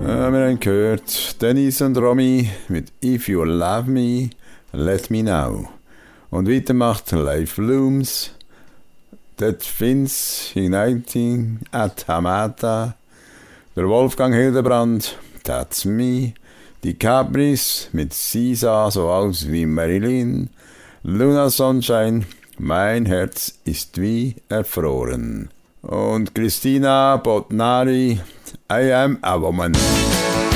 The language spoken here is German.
Wir haben gehört Dennis und Romy mit If You Love Me, Let Me Know. Und weiter macht Life Looms, That Vince Igniting at Hamata, der Wolfgang Hildebrand, That's Me, die Capris mit Sie sah so aus wie Marilyn, Luna Sunshine, Mein Herz ist wie erfroren. Und Christina Botnari, I Am a Woman.